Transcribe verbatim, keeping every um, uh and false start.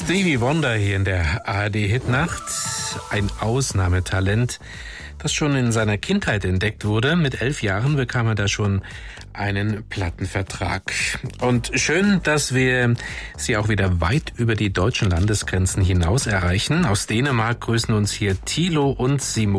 Stevie Wonder hier in der A R D Hitnacht. Ein Ausnahmetalent, das schon in seiner Kindheit entdeckt wurde. Mit elf Jahren bekam er da schon einen Plattenvertrag. Und schön, dass wir Sie auch wieder weit über die deutschen Landesgrenzen hinaus erreichen. Aus Dänemark grüßen uns hier Thilo und Simone.